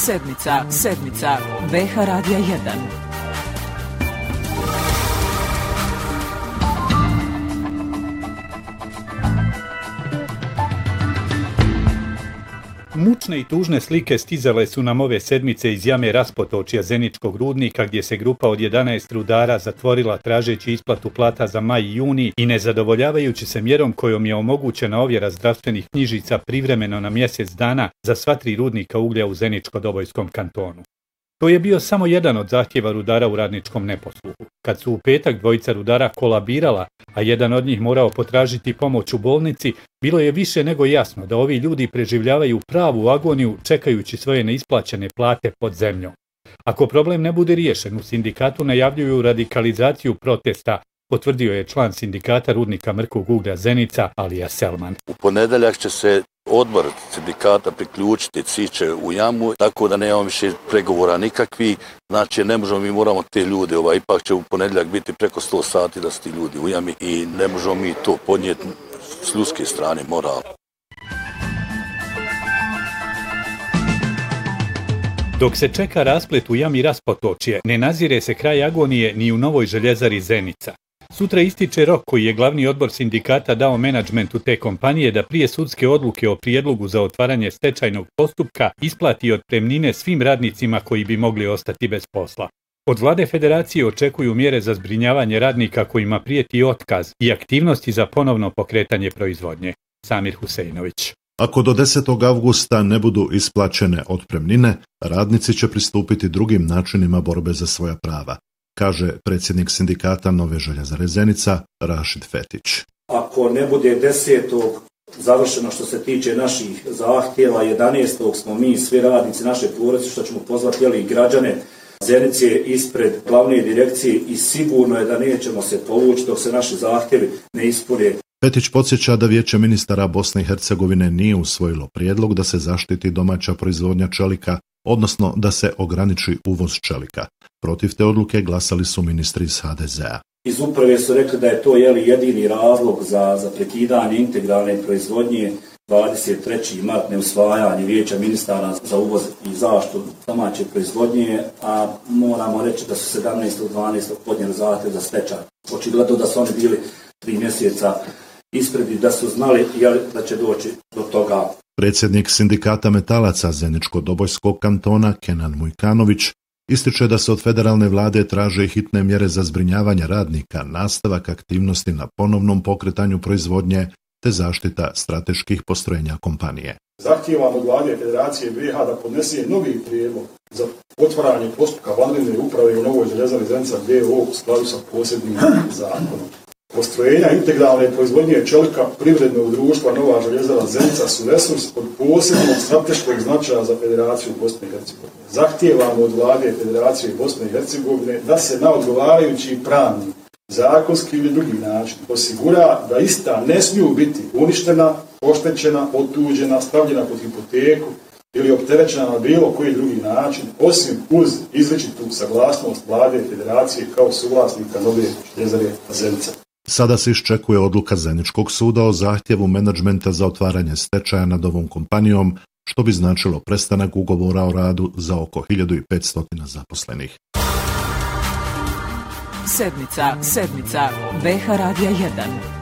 Sedmica, BH Radija 1. Mučne i tužne slike stizale su nam ove sedmice iz jame Raspotočja Zeničkog rudnika, gdje se grupa od 11 rudara zatvorila tražeći isplatu plata za maj i juni i nezadovoljavajući se mjerom kojom je omogućena ovjera zdravstvenih knjižica privremeno na mjesec dana za sva 3 rudnika uglja u Zeničko-Dobojskom kantonu. To je bio samo jedan od zahtjeva rudara u radničkom neposluhu. Kad su u petak dvojica rudara kolabirala, a jedan od njih morao potražiti pomoć u bolnici, bilo je više nego jasno da ovi ljudi preživljavaju pravu agoniju čekajući svoje neisplaćene plate pod zemljom. Ako problem ne bude riješen, u sindikatu najavljuju radikalizaciju protesta, potvrdio je član sindikata rudnika mrkog uglja Zenica, Alija Selman. U ponedeljak će se odbor sindikata priključiti, siće u jamu, tako da nemamo više pregovora nikakvi. Znači, ne možemo, mi moramo te ljude, ipak će u ponedjeljak biti preko 100 sati da su ti ljudi u jami i ne možemo mi to podnijeti s ljudske strane morala. Dok se čeka rasplet u jami Raspotočje, ne nazire se kraj agonije ni u novoj željezari Zenica. Sutra ističe rok koji je glavni odbor sindikata dao menadžmentu te kompanije da prije sudske odluke o prijedlogu za otvaranje stečajnog postupka isplati otpremnine svim radnicima koji bi mogli ostati bez posla. Od vlade federacije očekuju mjere za zbrinjavanje radnika kojima prijeti otkaz i aktivnosti za ponovno pokretanje proizvodnje. Samir Huseinović. Ako do 10. avgusta ne budu isplaćene otpremnine, radnici će pristupiti drugim načinima borbe za svoja prava, kaže predsjednik sindikata Nove željezare Zenica, Rašid Fetić. Ako ne bude 10. završeno što se tiče naših zahtjeva, 11. smo mi, svi radnici naše tvornice, što ćemo pozvati i građane Zenice ispred glavne direkcije i sigurno je da nećemo se povući dok se naši zahtjevi ne ispune. Fetić podsjeća da Vijeće ministara Bosne i Hercegovine nije usvojilo prijedlog da se zaštiti domaća proizvodnja čelika, odnosno da se ograniči uvoz čelika. Protiv te odluke glasali su ministri iz HDZ-a. Iz uprave su rekli da je to jedini razlog za prekidanje integralne proizvodnje. 23. mart neusvajanje Vijeća ministara za uvoz i zaštitu domaće proizvodnje, a moramo reći da su 17.12. podnijeli zahtjev za stečaj. Očigledno da su oni bili 3 mjeseca ispred i da su znali da će doći do toga. Predsjednik sindikata metalaca Zeničko-Dobojskog kantona Kenan Mujkanović ističe da se od federalne vlade traže hitne mjere za zbrinjavanje radnika, nastavak aktivnosti na ponovnom pokretanju proizvodnje te zaštita strateških postrojenja kompanije. Zahtijevamo od vlade Federacije BiH da podnese novi prijedlog za otvaranje postupka vanredne uprave u Novoj željezari Zenica d.o.o. u skladu sa posebnim zakonom. Postrojenja integralne proizvodnje čelika privrednog društva Nova željezara Zenica su resurs od posebnog strateškog značaja za Federaciju Bosne i Hercegovine. Zahtijevamo od vlade Federacije Bosne i Hercegovine da se na odgovarajući pravni, zakonski ili drugi način osigura da ista ne smiju biti uništena, oštećena, otuđena, stavljena pod hipoteku ili opterećena na bilo koji drugi način, osim uz izričitu saglasnost vlade Federacije kao suvlasnika Nove željezare Zenica. Sada se iščekuje odluka Zeničkog suda o zahtjevu menadžmenta za otvaranje stečaja nad ovom kompanijom, što bi značilo prestanak ugovora o radu za oko 1500 zaposlenih. Sedmica, BH Radija 1.